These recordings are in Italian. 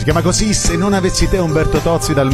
chiama così Se non avessi te, Umberto Tozzi, dal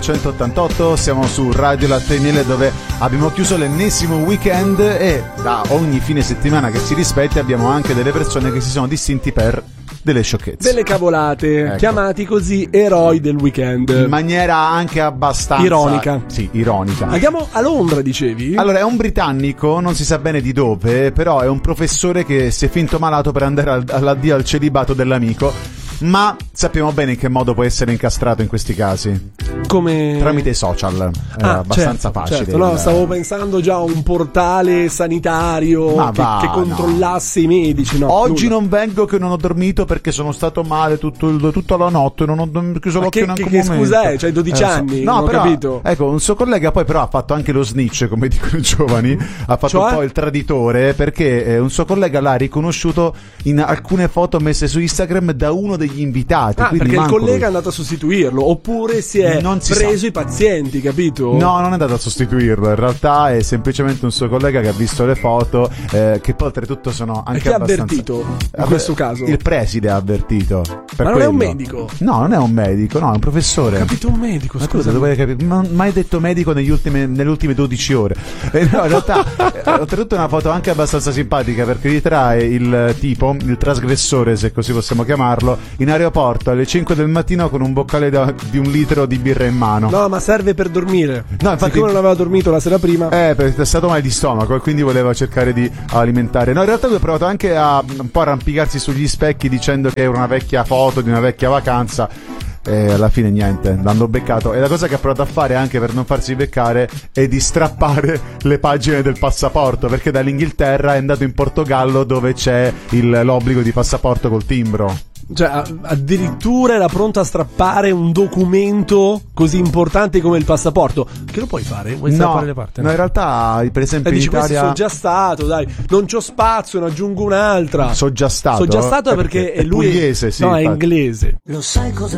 1988. Siamo su Radio Latte e Miele, dove abbiamo chiuso l'ennesimo weekend e da ogni fine settimana che si rispetti abbiamo anche delle persone che si sono distinti per delle sciocchezze, delle cavolate, ecco, chiamati così eroi del weekend, in maniera anche abbastanza ironica. Sì, ironica. Andiamo a Londra, dicevi? Allora, è un britannico, non si sa bene di dove, però è un professore che si è finto malato per andare all'addio al celibato dell'amico, ma sappiamo bene in che modo può essere incastrato in questi casi. Come? Tramite i social. È abbastanza facile. Certo. No, stavo pensando già a un portale sanitario che controllasse i medici. No, oggi nulla. Non vengo che non ho dormito perché sono stato male tutta la notte, non ho chiuso l'occhio neanche un momento. Scusa è? C'hai 12 anni? No, non però, ho capito. Ecco, un suo collega poi però ha fatto anche lo snitch, come dicono i giovani, ha fatto un po' il traditore, perché un suo collega l'ha riconosciuto in alcune foto messe su Instagram da uno degli invitati. Perché il collega è andato a sostituirlo, oppure si è preso i pazienti, capito? No, non è andato a sostituirlo, in realtà è semplicemente un suo collega che ha visto le foto, che poi oltretutto sono anche chi abbastanza... ha avvertito in questo caso? Il preside ha avvertito. Ma non è un medico? No, non è un medico, no, è un professore. Ho capito, un medico, scusa. Dove capire? Non mai detto medico nelle ultime 12 ore. No, in realtà oltretutto è una foto anche abbastanza simpatica, perché ritrae il tipo, il trasgressore, se così possiamo chiamarlo, in aeroporto alle 5 del mattino con un boccale di 1 litro di birra in mano. No, ma serve per dormire. No, infatti, siccome non aveva dormito la sera prima. Perché è stato male di stomaco e quindi voleva cercare di alimentare. No, in realtà lui ha provato anche a un po' arrampicarsi sugli specchi dicendo che era una vecchia foto di una vecchia vacanza. E alla fine niente, l'hanno beccato. E la cosa che ha provato a fare, anche per non farsi beccare, è di strappare le pagine del passaporto, perché dall'Inghilterra è andato in Portogallo, dove c'è l'obbligo di passaporto col timbro. Cioè, addirittura era pronto a strappare un documento così importante come il passaporto. Che lo puoi fare? Vuoi strappare le parti? No, in realtà, per esempio, in Italia... sono già stato, dai, non c'ho spazio, ne aggiungo un'altra. Sono già stato perché lui è pugliese, sì, no, è inglese. Lo sai cosa